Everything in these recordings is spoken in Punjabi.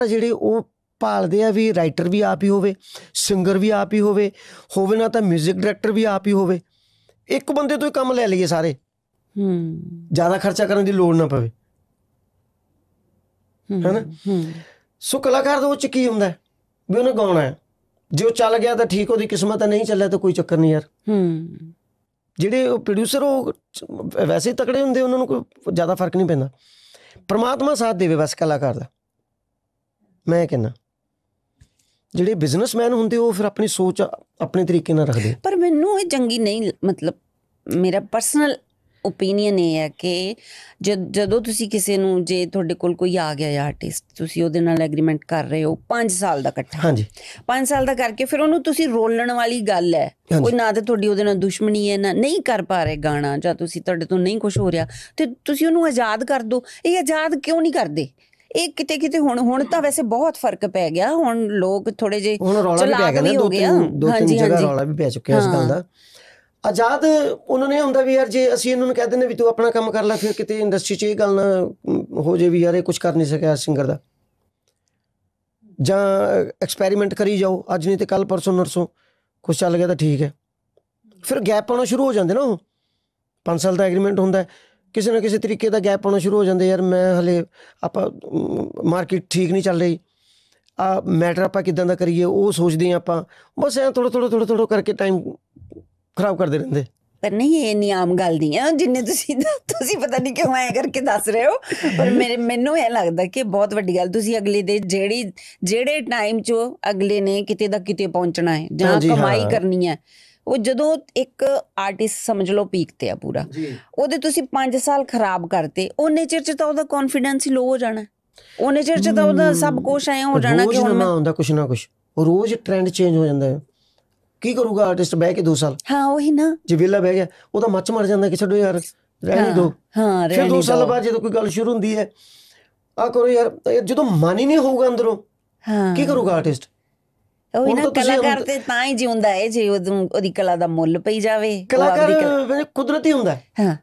ਜਿਹੜੇ ਉਹ ਭਾਲਦੇ ਆ ਵੀ ਰਾਈਟਰ ਵੀ ਆਪ ਹੀ ਹੋਵੇ, ਸਿੰਗਰ ਵੀ ਆਪ ਹੀ ਹੋਵੇ ਨਾ ਤਾਂ ਮਿਊਜ਼ਿਕ ਡਾਇਰੈਕਟਰ ਵੀ ਆਪ ਹੀ ਹੋਵੇ। ਇੱਕ ਬੰਦੇ ਤੋਂ ਹੀ ਕੰਮ ਲੈ ਲਈਏ ਸਾਰੇ, ਜ਼ਿਆਦਾ ਖਰਚਾ ਕਰਨ ਦੀ ਲੋੜ ਨਾ ਪਵੇ, ਹੈ ਨਾ। ਸੋ ਕਲਾਕਾਰ ਦੇ ਵਿੱਚ ਕੀ ਹੁੰਦਾ ਵੀ ਉਹਨੇ ਗਾਉਣਾ ਹੈ, ਜੇ ਉਹ ਚੱਲ ਗਿਆ ਤਾਂ ਠੀਕ, ਉਹਦੀ ਕਿਸਮਤ ਹੈ, ਨਹੀਂ ਚੱਲਿਆ ਤਾਂ ਕੋਈ ਚੱਕਰ ਨਹੀਂ ਯਾਰ। ਜਿਹੜੇ ਪ੍ਰੋਡਿਊਸਰ ਉਹ ਵੈਸੇ ਹੀ ਤਕੜੇ ਹੁੰਦੇ, ਉਹਨਾਂ ਨੂੰ ਕੋਈ ਜ਼ਿਆਦਾ ਫਰਕ ਨਹੀਂ ਪੈਂਦਾ। ਪਰਮਾਤਮਾ ਸਾਥ ਦੇਵੇ ਬਸ ਕਲਾਕਾਰ ਦਾ। ਮੈਂ ਕਹਿੰਦਾ ਜਿਹੜੇ ਬਿਜ਼ਨਸਮੈਨ ਹੁੰਦੇ ਉਹ ਫਿਰ ਆਪਣੀ ਸੋਚ ਆਪਣੇ ਤਰੀਕੇ ਨਾਲ ਰੱਖਦੇ। ਪਰ ਮੈਨੂੰ ਇਹ ਚੰਗੀ ਨਹੀਂ, ਮਤਲਬ ਮੇਰਾ ਪਰਸਨਲ ਓਪੀਨੀਅਨ ਇਹ ਹੈ ਕਿ ਜਦੋਂ ਤੁਸੀਂ ਕਿਸੇ ਨੂੰ, ਜੇ ਤੁਹਾਡੇ ਕੋਲ ਕੋਈ ਆ ਗਿਆ ਆਰਟਿਸਟ, ਤੁਸੀਂ ਉਹਦੇ ਨਾਲ ਐਗਰੀਮੈਂਟ ਕਰ ਰਹੇ ਹੋ 5 ਸਾਲ ਦਾ ਇਕੱਠਾ, ਹਾਂਜੀ 5 ਸਾਲ ਦਾ ਕਰਕੇ ਫਿਰ ਉਹਨੂੰ ਤੁਸੀਂ ਰੋਲਣ ਵਾਲੀ ਗੱਲ ਹੈ, ਕੋਈ ਨਾ ਤਾਂ ਤੁਹਾਡੀ ਉਹਦੇ ਨਾਲ ਦੁਸ਼ਮਣੀ ਹੈ, ਨਾ ਨਹੀਂ ਕਰ ਪਾ ਰਹੇ ਗਾਣਾ, ਜਾਂ ਤੁਸੀਂ ਤੁਹਾਡੇ ਤੋਂ ਨਹੀਂ ਕੁਛ ਹੋ ਰਿਹਾ, ਤੇ ਤੁਸੀਂ ਉਹਨੂੰ ਆਜ਼ਾਦ ਕਰ ਦਿਓ। ਇਹ ਆਜ਼ਾਦ ਕਿਉਂ ਨਹੀਂ ਕਰਦੇ? ਇਹ ਕਿਤੇ ਕਿਤੇ ਹੁਣ ਤਾਂ ਵੈਸੇ ਬਹੁਤ ਫਰਕ ਪੈ ਗਿਆ, ਹੁਣ ਲੋਕ ਥੋੜੇ ਜਿਹੇ ਚਲਾਕ ਵੀ ਹੋ ਗਏ। ਹਾਂਜੀ ਹਾਂਜੀ, ਰੌਲਾ ਵੀ ਪੈ ਚੁੱਕਿਆ ਇਸ ਗੱਲ ਦਾ। ਆਜ਼ਾਦ ਉਹਨਾਂ ਨੇ ਹੁੰਦਾ ਵੀ ਯਾਰ ਜੇ ਅਸੀਂ ਇਹਨਾਂ ਨੂੰ ਕਹਿ ਦਿੰਦੇ ਵੀ ਤੂੰ ਆਪਣਾ ਕੰਮ ਕਰ ਲੈ, ਫਿਰ ਕਿਤੇ ਇੰਡਸਟਰੀ 'ਚ ਇਹ ਗੱਲ ਨਾ ਹੋ ਜੇ ਵੀ ਯਾਰ ਇਹ ਕੁਛ ਕਰ ਨਹੀਂ ਸਕਿਆ ਸਿੰਗਰ ਦਾ, ਜਾਂ ਐਕਸਪੈਰੀਮੈਂਟ ਕਰੀ ਜਾਓ, ਅੱਜ ਨਹੀਂ ਤੇ ਕੱਲ੍ਹ ਪਰਸੋਂ ਨਰਸੋਂ ਕੁਛ ਚੱਲ ਗਿਆ ਤਾਂ ਠੀਕ ਹੈ। ਫਿਰ ਗੈਪ ਪਾਉਣਾ ਸ਼ੁਰੂ ਹੋ ਜਾਂਦੇ ਨਾ। ਉਹ 5 ਸਾਲ ਦਾ ਐਗਰੀਮੈਂਟ ਹੁੰਦਾ, ਕਿਸੇ ਨਾ ਕਿਸੇ ਤਰੀਕੇ ਦਾ ਗੈਪ ਪਾਉਣਾ ਸ਼ੁਰੂ ਹੋ ਜਾਂਦੇ। ਯਾਰ ਮੈਂ ਹਲੇ ਆਪਾਂ ਮਾਰਕੀਟ ਠੀਕ ਨਹੀਂ ਚੱਲ ਰਹੀ, ਆ ਮੈਟਰ ਆਪਾਂ ਕਿੱਦਾਂ ਦਾ ਕਰੀਏ ਉਹ ਸੋਚਦੇ ਹਾਂ ਆਪਾਂ। ਬਸ ਐਂ ਥੋੜ੍ਹਾ ਕਰਕੇ ਟਾਈਮ ਖਰਾਬ ਕਰਦੇ ਰਹਿੰਦੇ। ਪਰ ਨਹੀਂ, ਇਹ ਨਹੀਂ ਆਮ ਗੱਲ ਨਹੀਂ ਆ ਜਿੰਨੇ ਤੁਸੀਂ ਪਤਾ ਨਹੀਂ ਕਿਉਂ ਐਂ ਕਰਕੇ ਦੱਸ ਰਹੇ ਹੋ, ਪਰ ਮੈਨੂੰ ਇਹ ਲੱਗਦਾ ਕਿ ਬਹੁਤ ਵੱਡੀ ਗੱਲ। ਤੁਸੀਂ ਅਗਲੇ ਦੇ ਜਿਹੜੇ ਟਾਈਮ 'ਚ ਅਗਲੇ ਨੇ ਕਿਤੇ ਦਾ ਕਿਤੇ ਪਹੁੰਚਣਾ ਹੈ ਜਾਂ ਕਮਾਈ ਕਰਨੀ ਹੈ, ਉਹ ਜਦੋਂ ਇੱਕ ਆਰਟਿਸਟ ਸਮਝ ਲਓ ਪੀਕ ਤੇ ਆ ਪੂਰਾ, ਉਹਦੇ ਤੁਸੀਂ 5 ਸਾਲ ਖਰਾਬ ਕਰਤੇ, ਉਹਨੇ ਚਿਰ 'ਚ ਤਾਂ ਉਹਦਾ ਕੌਨਫੀਡੈਂਸ ਹੀ ਲੋ ਹੋ ਜਾਣਾ, ਉਹਨੇ ਚਿਰ 'ਚ ਤਾਂ ਉਹਦਾ ਸਭ ਕੁਛ ਐਂ ਹੋ ਜਾਣਾ ਕਿ ਹੁਣ ਹੁੰਦਾ ਕੁਛ ਨਾ ਕੁਛ, ਰੋਜ਼ ਟ੍ਰੈਂਡ ਚੇਂਜ ਹੋ ਜਾਂਦਾ ਹੈ। ਕੀ ਕਰੂਗਾ ਆਰਟਿਸਟ ਬਹਿ ਕੇ 2 ਸਾਲ? ਹਾਂ ਉਹੀ ਨਾ, ਜੇ ਵਿਹਲਾ ਬਹਿ ਗਿਆ ਉਹਦਾ ਮੱਚ ਮਰ ਜਾਂਦਾ ਕਿ ਛੱਡੋ ਯਾਰ ਰਹਿਣ ਦਿਓ। ਫਿਰ 2 ਸਾਲ ਬਾਅਦ ਜਦੋਂ ਕੋਈ ਗੱਲ ਸ਼ੁਰੂ ਹੁੰਦੀ ਹੈ, ਆਹ ਕਰੋ ਯਾਰ, ਜਦੋਂ ਮਨ ਹੀ ਨਹੀਂ ਹੋਊਗਾ ਅੰਦਰੋਂ, ਕੀ ਕਰੂਗਾ ਆਰਟਿਸਟ? ਉਹੀ ਨਾ, ਕਲਾਕਾਰ ਤੇ ਤਾਂ ਹੀ ਜਿਉਂਦਾ ਹੈ ਜੇ ਉਹਦੀ ਕਲਾ ਦਾ ਮੁੱਲ ਪਈ ਜਾਵੇ। ਕਲਾਕਾਰ ਕੁਦਰਤੀ ਹੁੰਦਾ,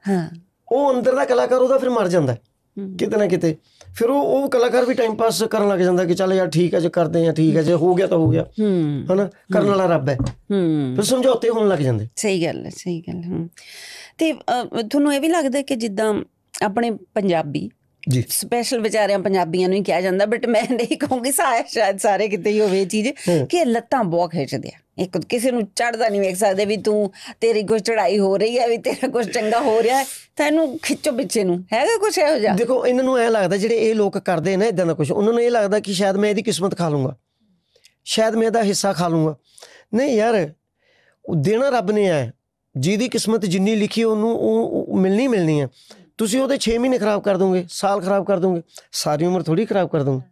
ਉਹ ਅੰਦਰ ਦਾ ਕਲਾਕਾਰ ਉਹਦਾ ਫਿਰ ਮਰ ਜਾਂਦਾ ਕਿਤੇ ਨਾ ਕਿਤੇ। ਫਿਰ ਉਹ ਕਲਾਕਾਰ ਵੀ ਟਾਈਮ ਪਾਸ ਕਰਨ ਲੱਗ ਜਾਂਦਾ ਕਿ ਚੱਲ ਯਾਰ ਠੀਕ ਹੈ ਜੇ ਕਰਦੇ ਹਾਂ, ਠੀਕ ਹੈ ਜੇ ਹੋ ਗਿਆ ਤਾਂ ਹੋ ਗਿਆ, ਹਨਾ, ਕਰਨ ਵਾਲਾ ਰੱਬ ਹੈ। ਫਿਰ ਸਮਝੌਤੇ ਹੋਣ ਲੱਗ ਜਾਂਦੇ। ਸਹੀ ਗੱਲ ਹੈ, ਸਹੀ ਗੱਲ ਹੈ। ਤੇ ਤੁਹਾਨੂੰ ਇਹ ਵੀ ਲੱਗਦਾ ਕਿ ਜਿੱਦਾਂ ਆਪਣੇ ਪੰਜਾਬੀ ਜੀ, ਸਪੈਸ਼ਲ ਵਿਚਾਰਿਆਂ ਪੰਜਾਬੀਆਂ ਨੂੰ ਹੀ ਕਿਹਾ ਜਾਂਦਾ, ਬਟ ਮੈਂ ਨਹੀਂ ਕਹੂੰਗੀ, ਸ਼ਾਇਦ ਸਾਰੇ ਕਿਤੇ ਹੀ ਹੋਵੇ ਇਹ ਚੀਜ਼, ਕਿ ਲੱਤਾਂ ਬਹੁਤ ਖਿੱਚਦੇ ਆ। ਇੱਕ ਕਿਸੇ ਨੂੰ ਚੜ੍ਹਦਾ ਨਹੀਂ ਵੇਖ ਸਕਦੇ ਵੀ ਤੂੰ, ਤੇਰੀ ਕੁਛ ਚੜ੍ਹਾਈ ਹੋ ਰਹੀ ਹੈ, ਵੀ ਤੇਰਾ ਕੁਛ ਚੰਗਾ ਹੋ ਰਿਹਾ ਤਾਂ ਇਹਨੂੰ ਖਿੱਚੋ ਪਿੱਛੇ ਨੂੰ, ਹੈਗਾ ਕੁਛ ਇਹੋ ਜਿਹਾ? ਦੇਖੋ, ਇਹਨਾਂ ਨੂੰ ਐਂ ਲੱਗਦਾ, ਜਿਹੜੇ ਇਹ ਲੋਕ ਕਰਦੇ ਨਾ ਇੱਦਾਂ ਦਾ ਕੁਛ, ਉਹਨਾਂ ਨੂੰ ਇਹ ਲੱਗਦਾ ਕਿ ਸ਼ਾਇਦ ਮੈਂ ਇਹਦੀ ਕਿਸਮਤ ਖਾ ਲੂੰਗਾ, ਸ਼ਾਇਦ ਮੈਂ ਇਹਦਾ ਹਿੱਸਾ ਖਾ ਲੂੰਗਾ। ਨਹੀਂ ਯਾਰ, ਦੇਣਾ ਰੱਬ ਨੇ ਹੈ। ਜਿਹਦੀ ਕਿਸਮਤ ਜਿੰਨੀ ਲਿਖੀ ਉਹਨੂੰ ਉਹ ਮਿਲਣੀ ਹੈ। ਤੁਸੀਂ ਉਹਦੇ 6 ਮਹੀਨੇ ਖਰਾਬ ਕਰ ਦੋਗੇ, ਸਾਲ ਖਰਾਬ ਕਰ ਦੋਗੇ, ਸਾਰੀ ਉਮਰ ਥੋੜ੍ਹੀ ਖਰਾਬ ਕਰ ਦੋਗੇ।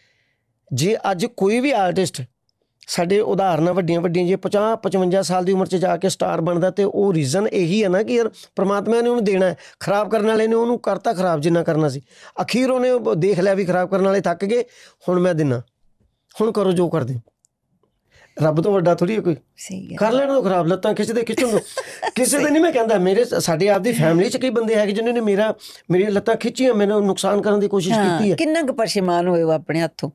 ਜੇ ਅੱਜ ਕੋਈ ਵੀ ਆਰਟਿਸਟ ਸਾਡੇ ਉਦਾਹਰਨਾਂ ਵੱਡੀਆਂ ਜੇ 50-55 ਸਾਲ ਦੀ ਉਮਰ 'ਚ ਜਾ ਕੇ ਸਟਾਰ ਬਣਦਾ, ਤੇ ਉਹ ਰੀਜ਼ਨ ਇਹੀ ਹੈ ਨਾ ਕਿ ਯਾਰ ਪਰਮਾਤਮਾ ਨੇ ਉਹਨੂੰ ਦੇਣਾ ਹੈ। ਖਰਾਬ ਕਰਨ ਵਾਲੇ ਨੇ ਉਹਨੂੰ ਕਰਤਾ ਖਰਾਬ ਜਿੰਨਾ ਕਰਨਾ ਸੀ, ਅਖੀਰ ਉਹਨੇ ਦੇਖ ਲਿਆ ਵੀ ਖਰਾਬ ਕਰਨ ਵਾਲੇ ਥੱਕ ਗਏ, ਹੁਣ ਮੈਂ ਦਿੰਦਾ, ਹੁਣ ਕਰੋ ਜੋ ਕਰਦੇ। ਰੱਬ ਤੋਂ ਵੱਡਾ ਥੋੜ੍ਹੀ ਕੋਈ, ਕਰ ਲੈਣ ਤੋਂ ਖਰਾਬ, ਲੱਤਾਂ ਖਿੱਚਣ ਤੋਂ ਕਿਸੇ ਦੇ ਨਹੀਂ ਮੈਂ ਕਹਿੰਦਾ। ਸਾਡੇ ਆਪ ਦੀ ਫੈਮਿਲੀ 'ਚ ਕਈ ਬੰਦੇ ਹੈਗੇ ਜਿਨ੍ਹਾਂ ਨੇ ਮੇਰੀਆਂ ਲੱਤਾਂ ਖਿੱਚੀਆਂ, ਮੈਨੂੰ ਨੁਕਸਾਨ ਕਰਨ ਦੀ ਕੋਸ਼ਿਸ਼ ਕੀਤੀ ਹੈ। ਕਿੰਨਾ ਕੁ ਪਰੇਸ਼ਾਨ ਹੋਏ ਹੋ ਆਪਣੇ ਹੱਥੋਂ?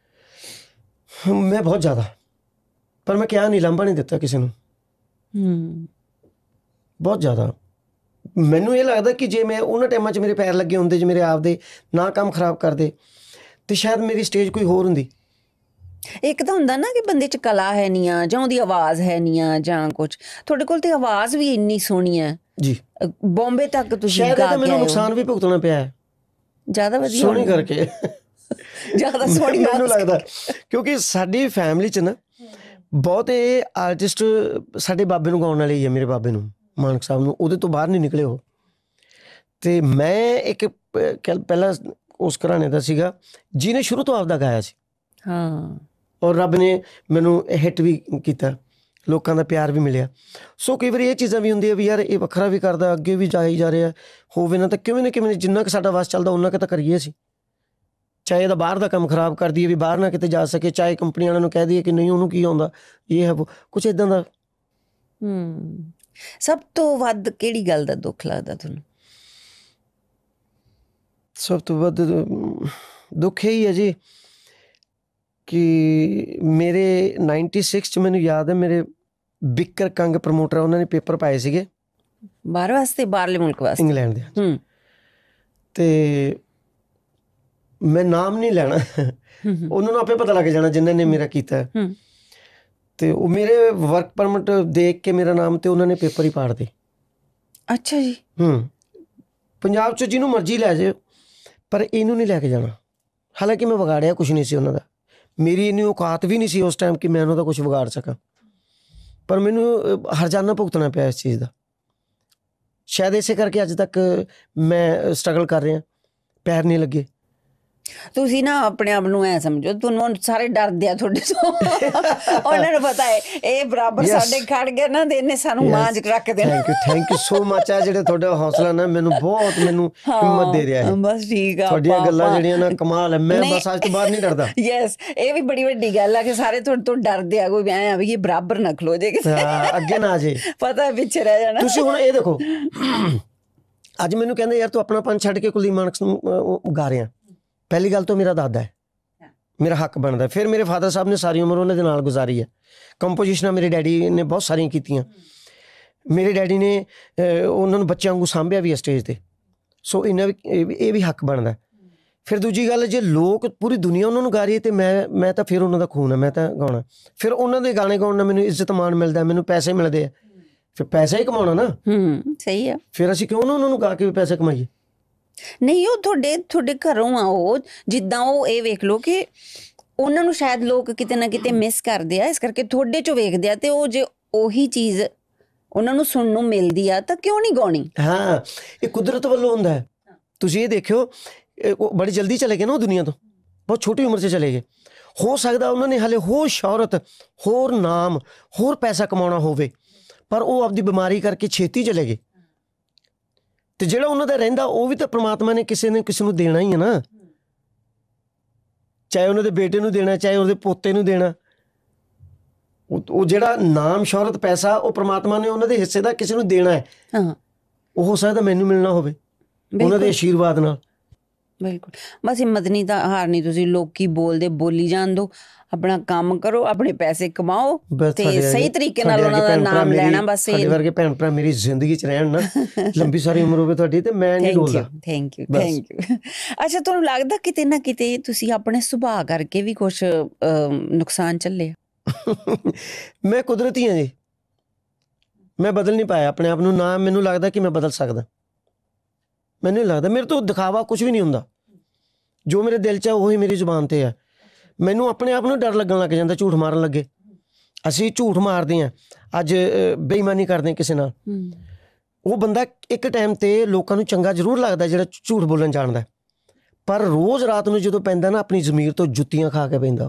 ਮੈਂ ਬਹੁਤ ਜ਼ਿਆਦਾ, ਪਰ ਮੈਂ ਕਿਹਾ ਨਹੀਂ, ਲਾਂਭਾ ਨਹੀਂ ਦਿੱਤਾ ਕਿਸੇ ਨੂੰ, ਬਹੁਤ ਜ਼ਿਆਦਾ। ਮੈਨੂੰ ਇਹ ਲੱਗਦਾ ਕਿ ਜੇ ਮੈਂ ਉਹਨਾਂ ਟਾਈਮਾਂ 'ਚ ਮੇਰੇ ਪੈਰ ਲੱਗੇ ਹੁੰਦੇ, ਜੇ ਮੇਰੇ ਆਪ ਦੇ ਨਾ ਕੰਮ ਖਰਾਬ ਕਰਦੇ, ਤੇ ਸ਼ਾਇਦ ਮੇਰੀ ਸਟੇਜ ਕੋਈ ਹੋਰ ਹੁੰਦੀ। ਇੱਕ ਤਾਂ ਹੁੰਦਾ ਨਾ ਕਿ ਬੰਦੇ 'ਚ ਕਲਾ ਹੈ ਨਹੀਂ ਆ, ਜਾਂ ਉਹਦੀ ਆਵਾਜ਼ ਹੈ ਨਹੀਂ ਆ, ਜਾਂ ਕੁਛ। ਤੁਹਾਡੇ ਕੋਲ ਤੇ ਆਵਾਜ਼ ਵੀ ਇੰਨੀ ਸੋਹਣੀ ਹੈ ਜੀ, ਬੰਬੇ ਤੱਕ ਤੁਸੀਂ ਗਾ ਕੇ ਆਏ ਹੋ। ਮੈਨੂੰ ਨੁਕਸਾਨ ਵੀ ਭੁਗਤਣਾ ਪਿਆ ਹੈ ਜ਼ਿਆਦਾ ਵਧੀਆ ਸੋਹਣੀ ਕਰਕੇ, ਜ਼ਿਆਦਾ ਸੋਹਣੀ ਮੈਨੂੰ ਲੱਗਦਾ, ਕਿਉਂਕਿ ਸਾਡੀ ਫੈਮਿਲੀ 'ਚ ਨਾ ਬਹੁਤੇ ਆਰਟਿਸਟ ਸਾਡੇ ਬਾਬੇ ਨੂੰ ਗਾਉਣ ਵਾਲੇ ਹੀ ਆ। ਮੇਰੇ ਬਾਬੇ ਨੂੰ, ਮਾਨਕ ਸਾਹਿਬ ਨੂੰ, ਉਹਦੇ ਤੋਂ ਬਾਹਰ ਨਹੀਂ ਨਿਕਲੇ ਉਹ। ਅਤੇ ਮੈਂ ਇੱਕ ਪਹਿਲਾਂ ਉਸ ਘਰਾਣੇ ਦਾ ਸੀਗਾ ਜਿਹਨੇ ਸ਼ੁਰੂ ਤੋਂ ਆਪਦਾ ਗਾਇਆ ਸੀ, ਔਰ ਰੱਬ ਨੇ ਮੈਨੂੰ ਹਿੱਟ ਵੀ ਕੀਤਾ, ਲੋਕਾਂ ਦਾ ਪਿਆਰ ਵੀ ਮਿਲਿਆ। ਸੋ ਕਈ ਵਾਰੀ ਇਹ ਚੀਜ਼ਾਂ ਵੀ ਹੁੰਦੀਆਂ ਵੀ ਯਾਰ ਇਹ ਵੱਖਰਾ ਵੀ ਕਰਦਾ, ਅੱਗੇ ਵੀ ਜਾਈ ਜਾ ਰਿਹਾ, ਹੋਵੇ ਨਾ ਤਾਂ ਕਿਵੇਂ ਨਾ ਕਿਵੇਂ, ਜਿੰਨਾ ਕੁ ਸਾਡਾ ਵੱਸ ਚੱਲਦਾ ਉਹਨਾਂ ਕੁ ਤਾਂ ਕਰੀਏ ਅਸੀਂ। ਚਾਹੇ ਇਹਦਾ ਬਾਹਰ ਦਾ ਕੰਮ ਖਰਾਬ ਕਰ ਦਈਏ ਵੀ ਬਾਹਰ ਨਾ ਕਿਤੇ ਜਾ ਸਕੇ, ਚਾਹੇ ਕੰਪਨੀ ਵਾਲਿਆਂ ਨੂੰ ਕਹਿ ਦਈਏ ਕਿ ਨਹੀਂ ਉਹਨੂੰ ਕੀ ਆਉਂਦਾ, ਇਹ ਹੈ ਕੁਛ ਇੱਦਾਂ ਦਾ। ਸਭ ਤੋਂ ਵੱਧ ਕਿਹੜੀ ਗੱਲ ਦਾ ਦੁੱਖ ਲੱਗਦਾ ਤੁਹਾਨੂੰ? ਸਭ ਤੋਂ ਵੱਧ ਦੁੱਖ ਇਹੀ ਹੈ ਜੀ ਕਿ ਮੇਰੇ 96 'ਚ ਮੈਨੂੰ ਯਾਦ ਹੈ, ਮੇਰੇ ਬਿਕਰ ਕੰਗ ਪ੍ਰਮੋਟਰ, ਉਹਨਾਂ ਨੇ ਪੇਪਰ ਪਾਏ ਸੀਗੇ ਬਾਹਰ ਵਾਸਤੇ, ਬਾਹਰਲੇ ਮੁਲਕ ਵਾਸਤੇ, ਇੰਗਲੈਂਡ ਦੇ। ਤੇ ਮੈਂ ਨਾਮ ਨਹੀਂ ਲੈਣਾ, ਉਹਨਾਂ ਨੂੰ ਆਪੇ ਪਤਾ ਲੱਗ ਜਾਣਾ ਜਿਨ੍ਹਾਂ ਨੇ ਮੇਰਾ ਕੀਤਾ। ਤੇ ਉਹ ਮੇਰੇ ਵਰਕ ਪਰਮਿਟ ਦੇਖ ਕੇ ਮੇਰਾ ਨਾਮ, ਤੇ ਉਹਨਾਂ ਨੇ ਪੇਪਰ ਹੀ ਪਾੜ ਦੇ। ਅੱਛਾ ਜੀ। ਪੰਜਾਬ 'ਚ ਜਿਹਨੂੰ ਮਰਜ਼ੀ ਲੈ ਜਾਓ, ਪਰ ਇਹਨੂੰ ਨਹੀਂ ਲੈ ਕੇ ਜਾਣਾ। ਹਾਲਾਂਕਿ ਮੈਂ ਵਿਗਾੜਿਆ ਕੁਛ ਨਹੀਂ ਸੀ ਉਹਨਾਂ ਦਾ, ਮੇਰੀ ਇੰਨੀ ਔਕਾਤ ਵੀ ਨਹੀਂ ਸੀ ਉਸ ਟਾਈਮ ਕਿ ਮੈਂ ਉਹਨਾਂ ਦਾ ਕੁਛ ਵਿਗਾੜ ਸਕਾਂ, ਪਰ ਮੈਨੂੰ ਹਰਜਾਨਾ ਭੁਗਤਣਾ ਪਿਆ ਇਸ ਚੀਜ਼ ਦਾ। ਸ਼ਾਇਦ ਇਸੇ ਕਰਕੇ ਅੱਜ ਤੱਕ ਮੈਂ ਸਟਰਗਲ ਕਰ ਰਿਹਾ, ਪੈਰ ਨਹੀਂ ਲੱਗੇ। ਤੁਸੀਂ ਨਾ ਆਪਣੇ ਆਪ ਨੂੰ ਐ ਸਮਝੋ, ਤੁਹਾਨੂੰ ਸਾਰੇ ਡਰਦੇ ਆ ਤੁਹਾਡੇ ਤੋਂ। ਉਹਨਾਂ ਨੂੰ ਪਤਾ ਹੈ ਇਹ ਬਰਾਬਰ ਸਾਡੇ ਖੜ ਗਏ ਨਾ, ਤੇ ਇਹਨੇ ਸਾਨੂੰ ਮਾਂਜ ਕੇ ਰੱਖ ਦੇਣਾ। ਥੈਂਕ ਯੂ ਸੋ ਮਚ ਆ ਜਿਹੜੇ ਤੁਹਾਡਾ ਹੌਸਲਾ ਨਾ ਮੈਨੂੰ ਹਿੰਮਤ ਦੇ ਰਿਹਾ ਹੈ। ਬਸ ਠੀਕ ਆ, ਤੁਹਾਡੀਆਂ ਗੱਲਾਂ ਜਿਹੜੀਆਂ ਨਾ ਕਮਾਲ ਹੈ। ਮੈਂ ਬਸ ਅੱਜ ਤੋਂ ਬਾਅਦ ਨਹੀਂ ਡਰਦਾ। ਯੈਸ, ਇਹ ਵੀ ਬੜੀ ਵੱਡੀ ਗੱਲ ਆ ਕਿ ਸਾਰੇ ਤੁਹਾਡੇ ਤੋਂ ਡਰਦੇ ਆ। ਕੋਈ ਐ ਵੀ ਇਹ ਬਰਾਬਰ ਨਾ ਖਲੋ ਜੇ, ਅੱਗੇ ਨਾ ਆ ਜੇ, ਪਤਾ ਪਿੱਛੇ ਰਹਿ ਜਾਣਾ। ਤੁਸੀਂ ਹੁਣ ਇਹ ਦੇਖੋ, ਅੱਜ ਮੈਨੂੰ ਕਹਿੰਦੇ ਯਾਰ ਤੂੰ ਆਪਣਾ ਪੰਨ ਛੱਡ ਕੇ ਕੁਲਦੀਪ ਮਾਨਕ ਨੂੰ ਗਾ ਰਿਹਾ। ਪਹਿਲੀ ਗੱਲ ਤਾਂ ਮੇਰਾ ਦਾਦਾ ਹੈ, ਮੇਰਾ ਹੱਕ ਬਣਦਾ। ਫਿਰ ਮੇਰੇ ਫਾਦਰ ਸਾਹਿਬ ਨੇ ਸਾਰੀ ਉਮਰ ਉਹਨਾਂ ਦੇ ਨਾਲ ਗੁਜ਼ਾਰੀ ਹੈ। ਕੰਪੋਜੀਸ਼ਨਾਂ ਮੇਰੇ ਡੈਡੀ ਨੇ ਬਹੁਤ ਸਾਰੀਆਂ ਕੀਤੀਆਂ। ਮੇਰੇ ਡੈਡੀ ਨੇ ਉਹਨਾਂ ਨੂੰ ਬੱਚਿਆਂ ਵਾਂਗੂ ਸਾਂਭਿਆ ਵੀ ਹੈ ਸਟੇਜ 'ਤੇ। ਸੋ ਇਹ ਵੀ ਹੱਕ ਬਣਦਾ। ਫਿਰ ਦੂਜੀ ਗੱਲ, ਜੇ ਲੋਕ ਪੂਰੀ ਦੁਨੀਆ ਉਹਨਾਂ ਨੂੰ ਗਾ ਰਹੀ ਹੈ, ਅਤੇ ਮੈਂ ਤਾਂ ਫਿਰ ਉਹਨਾਂ ਦਾ ਖੂਨ ਹੈ, ਮੈਂ ਤਾਂ ਗਾਉਣਾ। ਫਿਰ ਉਹਨਾਂ ਦੇ ਗਾਣੇ ਗਾਉਣ ਨਾਲ ਮੈਨੂੰ ਇੱਜ਼ਤ ਮਾਣ ਮਿਲਦਾ, ਮੈਨੂੰ ਪੈਸੇ ਮਿਲਦੇ ਆ। ਫਿਰ ਪੈਸਾ ਹੀ ਕਮਾਉਣਾ ਨਾ। ਸਹੀ ਆ। ਫਿਰ ਅਸੀਂ ਕਿਉਂ ਨਾ ਉਹਨਾਂ ਨੂੰ ਗਾ ਕੇ ਵੀ ਪੈਸੇ ਕਮਾਈਏ। ਨਹੀਂ, ਉਹ ਤੁਹਾਡੇ ਘਰੋਂ ਆ। ਉਹ ਜਿੱਦਾਂ ਉਹ ਇਹ ਵੇਖ ਲਓ ਕਿ ਉਹਨਾਂ ਨੂੰ ਸ਼ਾਇਦ ਲੋਕ ਕਿਤੇ ਨਾ ਕਿਤੇ ਮਿਸ ਕਰਦੇ ਆ, ਇਸ ਕਰਕੇ ਤੁਹਾਡੇ 'ਚੋਂ ਵੇਖਦੇ ਆ। ਤੇ ਉਹ ਜੇ ਉਹੀ ਚੀਜ਼ ਉਹਨਾਂ ਨੂੰ ਸੁਣਨ ਨੂੰ ਮਿਲਦੀ ਆ ਤਾਂ ਕਿਉਂ ਨਹੀਂ ਗਾਉਣੀ। ਹਾਂ, ਇਹ ਕੁਦਰਤ ਵੱਲੋਂ ਹੁੰਦਾ ਹੈ। ਤੁਸੀਂ ਇਹ ਦੇਖਿਓ, ਉਹ ਬੜੀ ਜਲਦੀ ਚਲੇ ਗਏ ਨਾ ਉਹ ਦੁਨੀਆ ਤੋਂ, ਬਹੁਤ ਛੋਟੀ ਉਮਰ 'ਚ ਚਲੇ ਗਏ। ਹੋ ਸਕਦਾ ਉਹਨਾਂ ਨੇ ਹਾਲੇ ਹੋਰ ਸ਼ੌਹਰਤ, ਹੋਰ ਨਾਮ, ਹੋਰ ਪੈਸਾ ਕਮਾਉਣਾ ਹੋਵੇ, ਪਰ ਉਹ ਆਪਦੀ ਬਿਮਾਰੀ ਕਰਕੇ ਛੇਤੀ ਚਲੇ ਗਏ। ਤੇ ਜਿਹੜਾ ਉਹਨਾਂ ਦਾ ਰਹਿੰਦਾ, ਉਹ ਵੀ ਤਾਂ ਪ੍ਰਮਾਤਮਾ ਨੇ ਕਿਸੇ ਨੂੰ ਦੇਣਾ ਹੀ ਹੈ ਨਾ। ਚਾਹੇ ਉਹਨਾਂ ਦੇ ਬੇਟੇ ਨੂੰ ਦੇਣਾ, ਚਾਹੇ ਉਹਦੇ ਪੋਤੇ ਨੂੰ ਦੇਣਾ। ਉਹ ਜਿਹੜਾ ਨਾਮ, ਸ਼ੌਹਰਤ, ਪੈਸਾ, ਉਹ ਪ੍ਰਮਾਤਮਾ ਨੇ ਉਹਨਾਂ ਦੇ ਹਿੱਸੇ ਦਾ ਕਿਸੇ ਨੂੰ ਦੇਣਾ ਹੈ। ਉਹ ਹੋ ਸਕਦਾ ਮੈਨੂੰ ਮਿਲਣਾ ਹੋਵੇ ਉਹਨਾਂ ਦੇ ਆਸ਼ੀਰਵਾਦ ਨਾਲ। ਬਿਲਕੁਲ। ਬਸ ਹਿੰਮਤ ਨਹੀਂ ਤਾਂ ਹਾਰਨੀ। ਤੁਸੀਂ ਲੋਕੀ ਬੋਲਦੇ ਬੋਲੀ ਜਾਣ ਦਿਓ, ਆਪਣਾ ਕੰਮ ਕਰੋ, ਆਪਣੇ ਪੈਸੇ ਕਮਾਓ ਤੇ ਸਹੀ ਤਰੀਕੇ ਨਾਲ ਉਹਨਾਂ ਦਾ ਨਾਮ ਲੈਣਾ। ਬਸ ਸਾਡੇ ਵਰਗੇ ਭੈਣ ਭਰਾ ਮੇਰੀ ਜ਼ਿੰਦਗੀ 'ਚ ਰਹਿਣ ਨਾ, ਲੰਬੀ ਸਾਰੀ ਉਮਰ ਹੋਵੇ ਤੁਹਾਡੀ, ਤੇ ਮੈਂ ਨਹੀਂ ਡੋਲਦਾ। Thank you. ਅੱਛਾ, ਤੁਹਾਨੂੰ ਲੱਗਦਾ ਕਿਤੇ ਨਾ ਕਿਤੇ ਤੁਸੀਂ ਆਪਣੇ ਸੁਭਾਅ ਕਰਕੇ ਵੀ ਕੁਛ ਨੁਕਸਾਨ ਝੱਲੇ? ਮੈਂ ਕੁਦਰਤੀ ਹਾਂ ਜੀ, ਮੈਂ ਬਦਲ ਨਹੀਂ ਪਾਇਆ ਆਪਣੇ ਆਪ ਨੂੰ। ਨਾ ਮੈਨੂੰ ਲੱਗਦਾ ਕਿ ਮੈਂ ਬਦਲ ਸਕਦਾ। ਮੈਨੂੰ ਨਹੀਂ ਲੱਗਦਾ। ਮੇਰੇ ਤੋਂ ਦਿਖਾਵਾ ਕੁਛ ਵੀ ਨਹੀਂ ਹੁੰਦਾ। ਜੋ ਮੇਰੇ ਦਿਲ 'ਚ ਹੈ ਉਹੀ ਮੇਰੀ ਜ਼ੁਬਾਨ 'ਤੇ ਹੈ। ਮੈਨੂੰ ਆਪਣੇ ਆਪ ਨੂੰ ਡਰ ਲੱਗਣ ਲੱਗ ਜਾਂਦਾ ਝੂਠ ਮਾਰਨ ਲੱਗੇ। ਅਸੀਂ ਝੂਠ ਮਾਰਦੇ ਹਾਂ, ਅੱਜ ਬੇਈਮਾਨੀ ਕਰਦੇ ਹਾਂ ਕਿਸੇ ਨਾਲ। ਉਹ ਬੰਦਾ ਇੱਕ ਟਾਈਮ 'ਤੇ ਲੋਕਾਂ ਨੂੰ ਚੰਗਾ ਜ਼ਰੂਰ ਲੱਗਦਾ ਜਿਹੜਾ ਝੂਠ ਬੋਲਣ ਜਾਣਦਾ, ਪਰ ਰੋਜ਼ ਰਾਤ ਨੂੰ ਜਦੋਂ ਪੈਂਦਾ ਨਾ, ਆਪਣੀ ਜ਼ਮੀਰ ਤੋਂ ਜੁੱਤੀਆਂ ਖਾ ਕੇ ਪੈਂਦਾ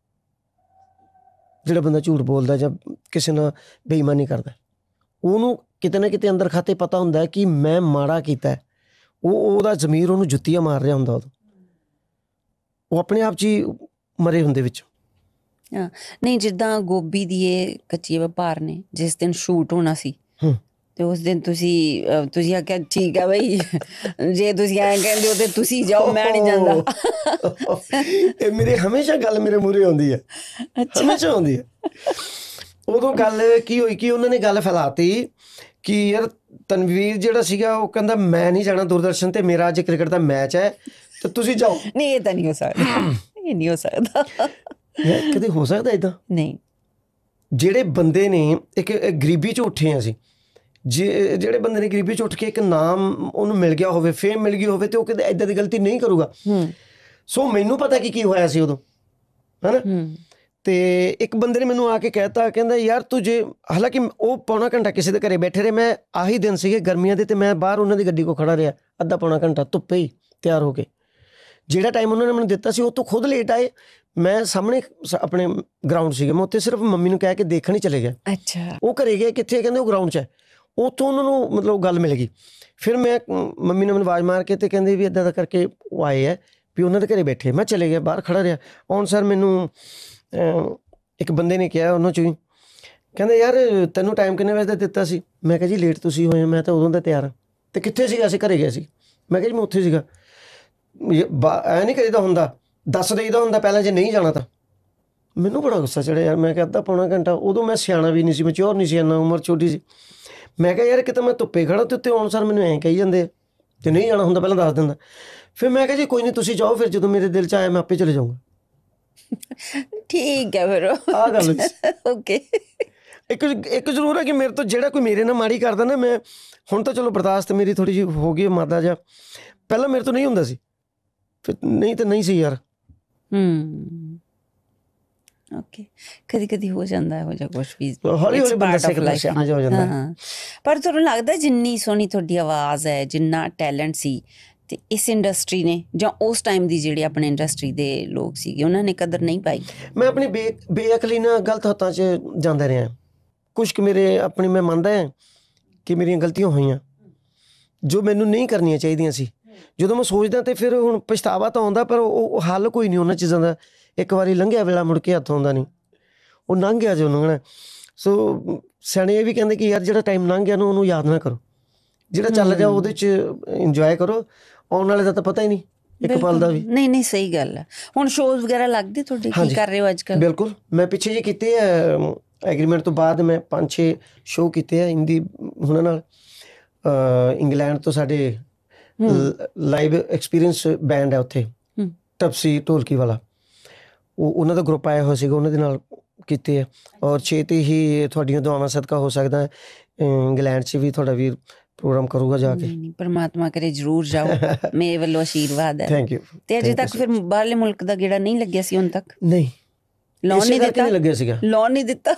ਜਿਹੜਾ ਬੰਦਾ ਝੂਠ ਬੋਲਦਾ ਜਾਂ ਕਿਸੇ ਨਾਲ ਬੇਈਮਾਨੀ ਕਰਦਾ। ਉਹਨੂੰ ਕਿਤੇ ਨਾ ਕਿਤੇ ਅੰਦਰ ਖਾਤੇ ਪਤਾ ਹੁੰਦਾ ਕਿ ਮੈਂ ਮਾੜਾ ਕੀਤਾ। ਉਹਦਾ ਜ਼ਮੀਰ ਉਹਨੂੰ ਜੁੱਤੀਆਂ ਮਾਰ ਰਿਹਾ ਹੁੰਦਾ। ਉਹ ਆਪਣੇ ਆਪ 'ਚ ਹੀ ਮਰੇ ਹੁੰਦੇ ਵਿੱਚ। ਨਹੀਂ, ਜਿੱਦਾਂ ਗੋਭੀ ਦੀ ਇਹ ਕੱਚੀ ਵਪਾਰ ਨੇ, ਜਿਸ ਦਿਨ ਸ਼ੂਟ ਹੋਣਾ ਸੀ ਤੇ ਉਸ ਦਿਨ ਤੁਸੀਂ ਆਖਿਆ ਠੀਕ ਹੈ ਬਈ, ਜੇ ਤੁਸੀਂ ਐਂ ਕਹਿੰਦੇ ਹੋ ਤੇ ਤੁਸੀਂ ਜਾਓ, ਮੈਂ ਨਹੀਂ ਜਾਂਦਾ। ਇਹ ਮੇਰੇ ਹਮੇਸ਼ਾ ਗੱਲ ਮੇਰੇ ਮੂਹਰੇ ਆਉਂਦੀ ਹੈ, ਹਮੇਸ਼ਾ ਆਉਂਦੀ ਹੈ। ਉਦੋਂ ਗੱਲ ਕੀ ਹੋਈ ਕਿ ਉਹਨਾਂ ਨੇ ਗੱਲ ਫੈਲਾਤੀ ਕਿ ਯਾਰ ਤਨਵੀਰ ਜਿਹੜਾ ਸੀਗਾ ਉਹ ਕਹਿੰਦਾ ਮੈਂ ਨਹੀਂ ਜਾਣਾ ਦੂਰਦਰਸ਼ਨ ਤੇ, ਮੇਰਾ ਅੱਜ ਕ੍ਰਿਕਟ ਦਾ ਮੈਚ ਹੈ ਤੇ ਤੁਸੀਂ ਜਾਓ। ਨਹੀਂ, ਇਹ ਤਾਂ ਨਹੀਂ ਹੋ ਸਕਦਾ। ਇਹ ਨਹੀਂ ਹੋ ਸਕਦਾ। ਕਦੇ ਹੋ ਸਕਦਾ ਇੱਦਾਂ? ਨਹੀਂ। ਜਿਹੜੇ ਬੰਦੇ ਨੇ ਇੱਕ ਗਰੀਬੀ 'ਚ ਉੱਠੇ ਅਸੀਂ, ਜਿਹੜੇ ਬੰਦੇ ਨੇ ਗਰੀਬੀ 'ਚ ਉੱਠ ਕੇ ਇੱਕ ਨਾਮ ਉਹਨੂੰ ਮਿਲ ਗਿਆ ਹੋਵੇ, ਫੇਮ ਮਿਲ ਗਈ ਹੋਵੇ, ਤੇ ਉਹ ਕਦੇ ਇੱਦਾਂ ਦੀ ਗਲਤੀ ਨਹੀਂ ਕਰੂਗਾ। ਸੋ ਮੈਨੂੰ ਪਤਾ ਕੀ ਹੋਇਆ ਸੀ ਉਦੋਂ, ਹੈ ਨਾ। ਤੇ ਇੱਕ ਬੰਦੇ ਨੇ ਮੈਨੂੰ ਆ ਕੇ ਕਹਿਤਾ, ਕਹਿੰਦਾ ਯਾਰ ਤੂੰ ਜੇ, ਹਾਲਾਂਕਿ ਉਹ ਪੌਣਾ ਘੰਟਾ ਕਿਸੇ ਦੇ ਘਰੇ ਬੈਠੇ ਰਹੇ। ਮੈਂ ਆਹੀ ਦਿਨ ਸੀਗੇ ਗਰਮੀਆਂ ਦੇ, ਤੇ ਮੈਂ ਬਾਹਰ ਉਹਨਾਂ ਦੀ ਗੱਡੀ ਕੋਲ ਖੜਾ ਰਿਹਾ ਅੱਧਾ ਪੌਣਾ ਘੰਟਾ ਧੁੱਪੇ ਹੀ ਤਿਆਰ ਹੋ ਕੇ। ਜਿਹੜਾ ਟਾਈਮ ਉਹਨਾਂ ਨੇ ਮੈਨੂੰ ਦਿੱਤਾ ਸੀ ਉਹ ਤੋਂ ਖੁਦ ਲੇਟ ਆਏ। ਮੈਂ ਸਾਹਮਣੇ ਆਪਣੇ ਗਰਾਊਂਡ ਸੀਗੇ, ਮੈਂ ਉੱਥੇ ਸਿਰਫ ਮੰਮੀ ਨੂੰ ਕਹਿ ਕੇ ਦੇਖਣ ਹੀ ਚਲੇ ਗਿਆ। ਅੱਛਾ। ਉਹ ਘਰੇ ਗਏ, ਕਿੱਥੇ? ਕਹਿੰਦੇ ਉਹ ਗਰਾਊਂਡ 'ਚ ਹੈ। ਉੱਥੋਂ ਉਹਨਾਂ ਨੂੰ ਮਤਲਬ ਗੱਲ ਮਿਲ ਗਈ। ਫਿਰ ਮੰਮੀ ਨੇ ਮੈਨੂੰ ਆਵਾਜ਼ ਮਾਰ ਕੇ ਤੇ ਕਹਿੰਦੇ ਵੀ ਇੱਦਾਂ ਦਾ ਕਰਕੇ ਉਹ ਆਏ ਹੈ ਵੀ ਉਹਨਾਂ ਦੇ ਘਰੇ ਬੈਠੇ। ਮੈਂ ਚਲੇ ਗਿਆ, ਬਾਹਰ ਖੜਾ ਰਿਹਾ। ਆਉਣ ਸਰ ਮੈਨੂੰ ਇੱਕ ਬੰਦੇ ਨੇ ਕਿਹਾ ਉਹਨਾਂ 'ਚੋਂ ਹੀ, ਕਹਿੰਦਾ ਯਾਰ ਤੈਨੂੰ ਟਾਈਮ ਕਿੰਨੇ ਵਜੇ ਦਾ ਦਿੱਤਾ ਸੀ? ਮੈਂ ਕਿਹਾ ਜੀ ਲੇਟ ਤੁਸੀਂ ਹੋਏ, ਮੈਂ ਤਾਂ ਉਦੋਂ ਦਾ ਤਿਆਰ ਹਾਂ। ਅਤੇ ਕਿੱਥੇ ਸੀਗਾ? ਅਸੀਂ ਘਰੇ ਗਏ ਸੀ। ਮੈਂ ਕਿਹਾ ਜੀ ਮੈਂ ਉੱਥੇ ਸੀਗਾ। ਐਂ ਨਹੀਂ ਕਰੀਦਾ ਹੁੰਦਾ, ਦੱਸ ਦੇਈਦਾ ਹੁੰਦਾ ਪਹਿਲਾਂ ਜੇ ਨਹੀਂ ਜਾਣਾ ਤਾਂ। ਮੈਨੂੰ ਬੜਾ ਗੁੱਸਾ ਚੜਿਆ ਯਾਰ। ਮੈਂ ਕਿਹਾ ਅੱਧਾ ਪੌਣਾ ਘੰਟਾ, ਉਦੋਂ ਮੈਂ ਸਿਆਣਾ ਵੀ ਨਹੀਂ ਸੀ, ਮੈਚਿਓਰ ਨਹੀਂ ਸੀ ਇੰਨਾ, ਉਮਰ ਛੋਟੀ ਸੀ। ਮੈਂ ਕਿਹਾ ਯਾਰ ਕਿਤੇ ਮੈਂ ਧੁੱਪੇ ਖੜਾ ਤੇ ਉੱਤੇ ਆਉਣ ਸਾਰ ਮੈਨੂੰ ਐਂ ਕਹੀ ਜਾਂਦੇ ਤੇ ਨਹੀਂ ਜਾਣਾ ਹੁੰਦਾ ਪਹਿਲਾਂ ਦੱਸ ਦਿੰਦਾ। ਫਿਰ ਮੈਂ ਕਿਹਾ ਜੀ ਕੋਈ ਨਹੀਂ ਤੁਸੀਂ ਜਾਓ, ਫਿਰ ਜਦੋਂ ਮੇਰੇ ਦਿਲ 'ਚ ਆਇਆ ਮੈਂ ਆਪੇ ਚਲੇ ਜਾਊਂਗਾ। ਠੀਕ ਹੈ ਫਿਰ ਆਹ ਗੱਲ ਓਕੇ। ਇੱਕ ਜ਼ਰੂਰ ਹੈ ਕਿ ਮੇਰੇ ਤੋਂ ਜਿਹੜਾ ਕੋਈ ਮੇਰੇ ਨਾਲ ਮਾੜੀ ਕਰਦਾ ਨਾ, ਮੈਂ ਹੁਣ ਤਾਂ ਚਲੋ ਬਰਦਾਸ਼ਤ ਮੇਰੀ ਥੋੜ੍ਹੀ ਜਿਹੀ ਹੋ ਗਈ ਮਾਦਾ ਜਿਹਾ, ਪਹਿਲਾਂ ਮੇਰੇ ਤੋਂ ਨਹੀਂ ਹੁੰਦਾ ਸੀ, ਫਿਰ ਨਹੀਂ ਤਾਂ ਨਹੀਂ ਸੀ ਯਾਰ। ਓਕੇ, ਕਦੀ ਕਦੀ ਹੋ ਜਾਂਦਾ ਇਹੋ ਜਿਹਾ ਕੁਛ ਵੀ, ਹੌਲੀ ਹੌਲੀ ਬੰਦਾ ਸਿੱਖਦਾ ਸਿਆਣਾ ਜਿਹਾ ਹੋ ਜਾਂਦਾ। ਹਾਂ, ਪਰ ਤੁਹਾਨੂੰ ਲੱਗਦਾ ਜਿੰਨੀ ਸੋਹਣੀ ਤੁਹਾਡੀ ਆਵਾਜ਼ ਹੈ, ਜਿੰਨਾ ਟੈਲੈਂਟ ਸੀ, ਤੇ ਇਸ ਇੰਡਸਟਰੀ ਨੇ ਜਾਂ ਉਸ ਟਾਈਮ ਦੀ ਜਿਹੜੇ ਆਪਣੇ ਇੰਡਸਟਰੀ ਦੇ ਲੋਕ ਸੀਗੇ ਉਹਨਾਂ ਨੇ ਕਦਰ ਨਹੀਂ ਪਾਈ? ਮੈਂ ਆਪਣੀ ਬੇਅਕਲੀ ਨਾਲ ਗਲਤ ਹੱਥਾਂ 'ਚ ਜਾਂਦਾ ਰਿਹਾ। ਕੁਛ ਕੁ ਮੇਰੇ ਆਪਣੀ ਮੈਂ ਮੰਨਦਾ ਹਾਂ ਕਿ ਮੇਰੀਆਂ ਗਲਤੀਆਂ ਹੋਈਆਂ ਜੋ ਮੈਨੂੰ ਨਹੀਂ ਕਰਨੀਆਂ ਚਾਹੀਦੀਆਂ ਸੀ। ਜਦੋਂ ਮੈਂ ਸੋਚਦਾ ਤਾਂ ਫਿਰ ਹੁਣ ਪਛਤਾਵਾ ਤਾਂ ਆਉਂਦਾ, ਪਰ ਉਹ ਹੱਲ ਕੋਈ ਨਹੀਂ ਉਹਨਾਂ ਚੀਜ਼ਾਂ ਦਾ। ਇੱਕ ਵਾਰੀ ਲੰਘਿਆ ਵੇਲਾ ਮੁੜ ਕੇ ਹੱਥ ਆਉਂਦਾ ਨਹੀਂ, ਉਹ ਲੰਘ ਗਿਆ ਜੋ ਲੰਘਣਾ। ਸੋ ਸਿਆਣੇ ਇਹ ਵੀ ਕਹਿੰਦੇ ਕਿ ਯਾਰ ਜਿਹੜਾ ਟਾਈਮ ਲੰਘ ਗਿਆ ਨਾ ਉਹਨੂੰ ਯਾਦ ਨਾ ਕਰੋ, ਜਿਹੜਾ ਚੱਲ ਗਿਆ ਉਹਦੇ 'ਚ ਇੰਜੋਏ ਕਰੋ, ਆਉਣ ਵਾਲੇ ਦਾ ਤਾਂ ਪਤਾ ਹੀ ਨਹੀਂ ਇੱਕ ਪਲ ਦਾ ਵੀ। ਨਹੀਂ ਸਹੀ ਗੱਲ ਹੈ। ਹੁਣ ਸ਼ੋਜ਼ ਵਗੈਰਾ ਲੱਗਦੇ ਤੁਹਾਡੇ, ਕੀ ਕਰ ਰਹੇ ਹੋ ਅੱਜ ਕੱਲ੍ਹ? ਬਿਲਕੁਲ, ਮੈਂ ਪਿੱਛੇ ਜਿਹੇ ਕੀਤੇ ਆ ਐਗਰੀਮੈਂਟ ਤੋਂ ਬਾਅਦ, ਮੈਂ 5-6 ਸ਼ੋਅ ਕੀਤੇ ਆ ਹਿੰਦੀ ਹੁਣਾਂ ਨਾਲ। ਇੰਗਲੈਂਡ ਤੋਂ ਸਾਡੇ ਲਾਈਵ ਐਕਸਪੀਰੀਅੰਸ ਬੈਂਡ ਹੈ ਉੱਥੇ, ਟਪਸੀ ਢੋਲਕੀ ਵਾਲਾ, ਉਹਨਾਂ ਦਾ ਗਰੁੱਪ ਆਇਆ ਹੋਇਆ ਸੀਗਾ, ਉਹਨਾਂ ਦੇ ਨਾਲ ਕੀਤੇ ਆ। ਔਰ ਛੇਤੀ ਹੀ ਤੁਹਾਡੀਆਂ ਦੁਆਵਾਂ ਸਦਕਾ ਹੋ ਸਕਦਾ ਇੰਗਲੈਂਡ 'ਚ ਵੀ ਤੁਹਾਡਾ ਵੀਰ ਪ੍ਰੋਗਰਾਮ ਕਰੂਗਾ ਜਾ ਕੇ। ਪਰਮਾਤਮਾ ਕਰੇ ਜ਼ਰੂਰ ਜਾਓ, ਮੇਰੇ ਵੱਲੋਂ ਆਸ਼ੀਰਵਾਦ ਹੈ। Thank you. ਤੇ ਅਜੇ ਤੱਕ ਫਿਰ ਬਾਹਰਲੇ ਮੁਲਕ ਦਾ ਗੇੜਾ ਨਹੀਂ ਲੱਗਿਆ ਸੀ ਹੁਣ ਤੱਕ? ਨਹੀਂ, ਲੋਨ ਨਹੀਂ ਦਿੱਤਾ? ਨਹੀਂ ਲੱਗਿਆ ਸੀਗਾ, ਲੋਨ ਨਹੀਂ ਦਿੱਤਾ।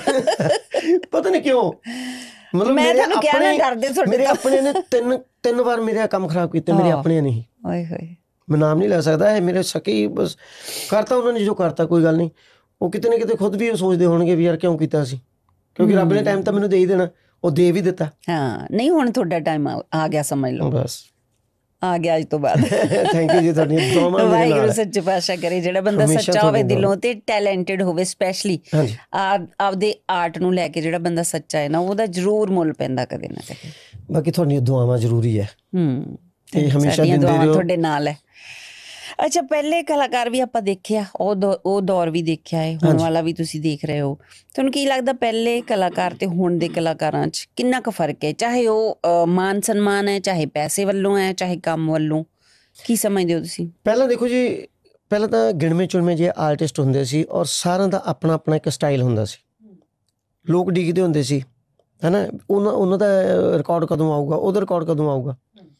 ਪਤਾ ਨਹੀਂ ਕਿਉਂ, ਮਤਲਬ ਮੈਂ ਤੁਹਾਨੂੰ ਕਿਹਾ ਨਾ ਡਰਦੇ ਤੁਹਾਡੇ, ਮੇਰੇ ਆਪਣੇ ਨੇ ਤਿੰਨ ਵਾਰ ਮੇਰੇ ਕੰਮ ਖਰਾਬ ਕੀਤੇ, ਮੇਰੇ ਆਪਣੇ ਨਹੀਂ। ਓਏ ਹੋਏ, ਮੈਂ ਨਾਮ ਨਹੀਂ ਲੈ ਸਕਦਾ, ਇਹ ਮੇਰੇ ਸਕੀ ਬਸ ਕਰਤਾ ਉਹਨਾਂ ਨੇ ਜੋ ਕਰਤਾ, ਕੋਈ ਗੱਲ ਨਹੀਂ। ਉਹ ਕਿਤੇ ਨਾ ਕਿਤੇ ਖੁਦ ਵੀ ਉਹ ਸੋਚਦੇ ਹੋਣਗੇ ਵੀ ਯਾਰ ਕਿਉਂ ਕੀਤਾ ਸੀ, ਕਿਉਂਕਿ ਰੱਬ ਨੇ ਟਾਈਮ ਤਾਂ ਮੈਨੂੰ ਦੇ ਹੀ ਦੇਣਾ, ਉਹ ਦੇ ਵੀ ਦਿੱਤਾ। ਹਾਂ, ਨਹੀਂ ਹੁਣ ਤੁਹਾਡਾ ਟਾਈਮ ਆ ਗਿਆ, ਸਮਝ ਲਓ ਬਸ ਆ ਗਿਆ ਅੱਜ ਤੋਂ ਬਾਅਦ। ਥੈਂਕ ਯੂ ਜੀ, ਤੁਹਾਡੀ ਦੁਆਵਾਂ। ਵਾਹਿਗੁਰੂ ਸੱਚੇ ਪਾਤਸ਼ਾਹ ਕਰੇ ਜਿਹੜਾ ਬੰਦਾ ਸੱਚਾ ਹੋਵੇ ਦਿਲੋਂ ਤੇ ਟੈਲੈਂਟਡ ਹੋਵੇ, ਸਪੈਸ਼ਲੀ ਆਪਦੇ ਆਰਟ ਨੂੰ ਲੈ ਕੇ ਜਿਹੜਾ ਬੰਦਾ ਸੱਚਾ ਹੈ ਨਾ, ਉਹਦਾ ਜ਼ਰੂਰ ਮੁੱਲ ਪੈਂਦਾ ਕਦੇ ਨਾ ਕਦੇ। ਬਾਕੀ ਤੁਹਾਡੀਆਂ ਦੁਆਵਾਂ ਜ਼ਰੂਰੀ ਹੈ, ਤੇ ਹਮੇਸ਼ਾ ਦਿੰਦੇ ਰਹੋ, ਤੁਹਾਡੇ ਨਾਲ ਹੈ। ਅੱਛਾ, ਪਹਿਲੇ ਕਲਾਕਾਰ ਵੀ ਆਪਾਂ ਦੇਖਿਆ, ਉਹ ਦੌਰ ਵੀ ਦੇਖਿਆ ਹੈ, ਹੁਣ ਵਾਲਾ ਵੀ ਤੁਸੀਂ ਦੇਖ ਰਹੇ ਹੋ। ਤੁਹਾਨੂੰ ਕੀ ਲੱਗਦਾ ਪਹਿਲੇ ਕਲਾਕਾਰ ਤੇ ਹੁਣ ਦੇ ਕਲਾਕਾਰਾਂ 'ਚ ਕਿੰਨਾ ਕੁ ਫਰਕ ਹੈ? ਚਾਹੇ ਉਹ ਮਾਨ ਸਨਮਾਨ ਹੈ, ਚਾਹੇ ਪੈਸੇ ਵੱਲੋਂ ਹੈ, ਚਾਹੇ ਕੰਮ ਵੱਲੋਂ, ਕੀ ਸਮਝਦੇ ਹੋ ਤੁਸੀਂ? ਪਹਿਲਾਂ ਦੇਖੋ ਜੀ, ਪਹਿਲਾਂ ਤਾਂ ਗਿਣਵੇਂ ਚੁਣਵੇਂ ਜਿਹੇ ਆਰਟਿਸਟ ਹੁੰਦੇ ਸੀ, ਔਰ ਸਾਰਿਆਂ ਦਾ ਆਪਣਾ ਆਪਣਾ ਇੱਕ ਸਟਾਈਲ ਹੁੰਦਾ ਸੀ। ਲੋਕ ਡੀਕਦੇ ਹੁੰਦੇ ਸੀ, ਹੈ ਨਾ, ਉਹਨਾਂ ਦਾ ਰਿਕਾਰਡ ਕਦੋਂ ਆਊਗਾ, ਉਹਦਾ ਰਿਕਾਰਡ ਕਦੋਂ ਆਊਗਾ।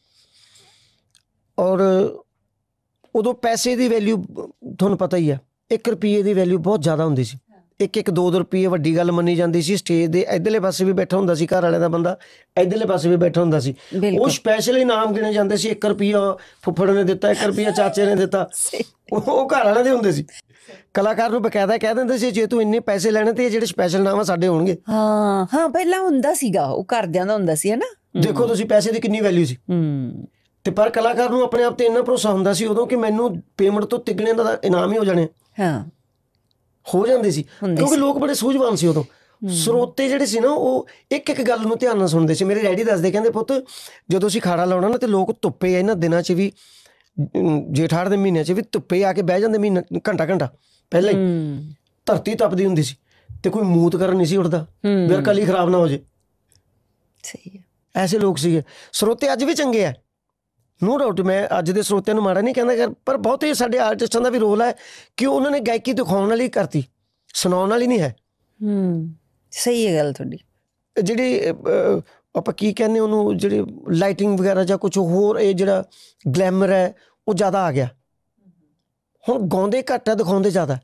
ਔਰ ਉਦੋਂ ਪੈਸੇ ਦੀ ਵੈਲਿਊ ਤੁਹਾਨੂੰ ਪਤਾ ਹੀ ਆ, 1 ਰੁਪਈਏ ਦੀ ਵੈਲਿਊ ਬਹੁਤ ਜ਼ਿਆਦਾ ਹੁੰਦੀ ਸੀ। 1-2 ਰੁਪਈਏ ਵੱਡੀ ਗੱਲ ਮੰਨੀ ਜਾਂਦੀ ਸੀ। ਸਟੇਜ ਦੇ ਇੱਧਰਲੇ ਪਾਸੇ ਵੀ ਬੈਠਾ ਹੁੰਦਾ ਸੀ ਘਰ ਵਾਲਿਆਂ ਦਾ ਬੰਦਾ, ਇੱਧਰਲੇ ਪਾਸੇ ਵੀ ਬੈਠਾ ਹੁੰਦਾ ਸੀ, ਉਹ ਸਪੈਸ਼ਲ ਇਨਾਮ ਗਿਣੇ ਜਾਂਦੇ ਸੀ। 1 ਰੁਪਈਆ ਫੁੱਫੜ ਨੇ ਦਿੱਤਾ, 1 ਰੁਪਈਆ ਚਾਚੇ ਨੇ ਦਿੱਤਾ, ਉਹ ਘਰ ਵਾਲਿਆਂ ਦੇ ਹੁੰਦੇ ਸੀ। ਕਲਾਕਾਰ ਨੂੰ ਬਕਾਇਦਾ ਕਹਿ ਦਿੰਦੇ ਸੀ ਜੇ ਤੂੰ ਇੰਨੇ ਪੈਸੇ ਲੈਣੇ ਤੇ ਜਿਹੜੇ ਸਪੈਸ਼ਲ ਇਨਾਮ ਆ ਸਾਡੇ ਹੋਣਗੇ। ਹਾਂ, ਪਹਿਲਾਂ ਹੁੰਦਾ ਸੀਗਾ, ਉਹ ਘਰਦਿਆਂ ਦਾ ਹੁੰਦਾ ਸੀ, ਹੈ ਨਾ। ਦੇਖੋ ਤੁਸੀਂ ਪੈਸੇ ਦੀ ਕਿੰਨੀ ਵੈਲਿਊ ਸੀ। ਤੇ ਪਰ ਕਲਾਕਾਰ ਨੂੰ ਆਪਣੇ ਆਪ ਤੇ ਇੰਨਾ ਭਰੋਸਾ ਹੁੰਦਾ ਸੀ ਉਦੋਂ ਕਿ ਮੈਨੂੰ ਪੇਮੈਂਟ ਤੋਂ ਤਿੱਗਣੇ ਦਾ ਇਨਾਮ ਹੀ ਹੋ ਜਾਣੇ, ਹੋ ਜਾਂਦੇ ਸੀ, ਕਿਉਂਕਿ ਲੋਕ ਬੜੇ ਸੂਝਵਾਨ ਸੀ ਉਦੋਂ। ਸਰੋਤੇ ਜਿਹੜੇ ਸੀ ਨਾ, ਉਹ ਇੱਕ ਗੱਲ ਨੂੰ ਧਿਆਨ ਨਾਲ ਸੁਣਦੇ ਸੀ। ਮੇਰੇ ਡੈਡੀ ਦੱਸਦੇ, ਕਹਿੰਦੇ ਪੁੱਤ ਜਦੋਂ ਅਸੀਂ ਖਾੜਾ ਲਾਉਣਾ ਨਾ, ਤੇ ਲੋਕ ਧੁੱਪੇ ਇਹਨਾਂ ਦਿਨਾਂ 'ਚ ਵੀ, ਜੇਠ ਹਾੜ ਦੇ ਮਹੀਨਿਆਂ 'ਚ ਵੀ ਧੁੱਪੇ ਆ ਕੇ ਬਹਿ ਜਾਂਦੇ, ਮਹੀਨਾ ਘੰਟਾ ਪਹਿਲਾਂ ਹੀ ਧਰਤੀ ਤਪਦੀ ਹੁੰਦੀ ਸੀ, ਤੇ ਕੋਈ ਮੂਤ ਕਰਨ ਨਹੀਂ ਸੀ ਉੱਠਦਾ ਵੀ ਕਲੀ ਖਰਾਬ ਨਾ ਹੋ ਜੇ। ਸਹੀ ਹੈ, ਐਸੇ ਲੋਕ ਸੀਗੇ। ਸਰੋਤੇ ਅੱਜ ਵੀ ਚੰਗੇ ਆ, ਨੋ ਡਾਊਟ, ਮੈਂ ਅੱਜ ਦੇ ਸਰੋਤਿਆਂ ਨੂੰ ਮਾੜਾ ਨਹੀਂ ਕਹਿੰਦਾ, ਪਰ ਬਹੁਤੇ ਸਾਡੇ ਆਰਟਿਸਟਾਂ ਦਾ ਵੀ ਰੋਲ ਹੈ ਕਿ ਉਹਨਾਂ ਨੇ ਗਾਇਕੀ ਦਿਖਾਉਣ ਵਾਲੀ ਕਰਤੀ, ਸੁਣਾਉਣ ਵਾਲੀ ਨਹੀਂ ਹੈ। ਸਹੀ ਹੈ ਗੱਲ ਤੁਹਾਡੀ। ਜਿਹੜੀ ਆਪਾਂ ਕੀ ਕਹਿੰਦੇ ਉਹਨੂੰ, ਜਿਹੜੀ ਲਾਈਟਿੰਗ ਵਗੈਰਾ ਜਾਂ ਕੁਛ ਹੋਰ, ਇਹ ਜਿਹੜਾ ਗਲੈਮਰ ਹੈ ਉਹ ਜ਼ਿਆਦਾ ਆ ਗਿਆ। ਹੁਣ ਗਾਉਂਦੇ ਘੱਟ ਹੈ, ਦਿਖਾਉਂਦੇ ਜ਼ਿਆਦਾ।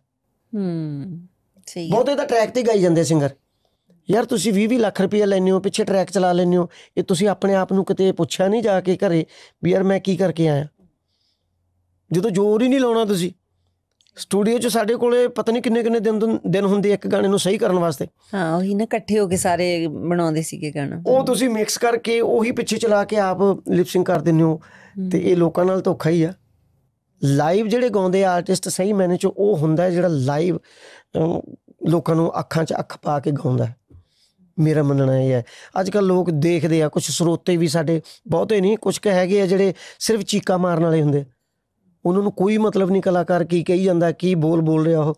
ਬਹੁਤੇ ਤਾਂ ਟਰੈਕ ਤੇ ਗਾਈ ਜਾਂਦੇ ਸਿੰਗਰ। ਯਾਰ ਤੁਸੀਂ 20 ਲੱਖ ਰੁਪਈਆ ਲੈਂਦੇ ਹੋ, ਪਿੱਛੇ ਟਰੈਕ ਚਲਾ ਲੈਂਦੇ ਹੋ, ਇਹ ਤੁਸੀਂ ਆਪਣੇ ਆਪ ਨੂੰ ਕਿਤੇ ਪੁੱਛਿਆ ਨਹੀਂ ਜਾ ਕੇ ਘਰੇ ਵੀ ਯਾਰ ਮੈਂ ਕੀ ਕਰਕੇ ਆਇਆ? ਜਦੋਂ ਜ਼ੋਰ ਹੀ ਨਹੀਂ ਲਾਉਣਾ ਤੁਸੀਂ ਸਟੂਡੀਓ 'ਚ, ਸਾਡੇ ਕੋਲੇ ਪਤਾ ਨਹੀਂ ਕਿੰਨੇ ਦਿਨ ਹੁੰਦੇ ਇੱਕ ਗਾਣੇ ਨੂੰ ਸਹੀ ਕਰਨ ਵਾਸਤੇ। ਹਾਂ, ਉਹੀ ਨਾ, ਇਕੱਠੇ ਹੋ ਕੇ ਸਾਰੇ ਬਣਾਉਂਦੇ ਸੀਗੇ ਗਾਣਾ, ਉਹ ਤੁਸੀਂ ਮਿਕਸ ਕਰਕੇ ਉਹੀ ਪਿੱਛੇ ਚਲਾ ਕੇ ਆਪ ਲਿਪਸਿੰਗ ਕਰ ਦਿੰਦੇ ਹੋ, ਤੇ ਇਹ ਲੋਕਾਂ ਨਾਲ ਧੋਖਾ ਹੀ ਆ। ਲਾਈਵ ਜਿਹੜੇ ਗਾਉਂਦੇ ਆਰਟਿਸਟ ਸਹੀ ਮੈਨੇ 'ਚ ਉਹ ਹੁੰਦਾ ਜਿਹੜਾ ਲਾਈਵ ਲੋਕਾਂ ਨੂੰ ਅੱਖਾਂ 'ਚ ਅੱਖ ਪਾ ਕੇ ਗਾਉਂਦਾ। ਮੇਰਾ ਮੰਨਣਾ ਇਹ ਹੈ। ਅੱਜ ਕੱਲ੍ਹ ਲੋਕ ਦੇਖਦੇ ਆ, ਕੁਛ ਸਰੋਤੇ ਵੀ ਸਾਡੇ, ਬਹੁਤੇ ਨਹੀਂ, ਕੁਛ ਕੁ ਹੈਗੇ ਆ ਜਿਹੜੇ ਸਿਰਫ ਚੀਕਾਂ ਮਾਰਨ ਵਾਲੇ ਹੁੰਦੇ, ਉਹਨਾਂ ਨੂੰ ਕੋਈ ਮਤਲਬ ਨਹੀਂ ਕਲਾਕਾਰ ਕੀ ਕਹੀ ਜਾਂਦਾ, ਕੀ ਬੋਲ ਰਿਹਾ ਉਹ।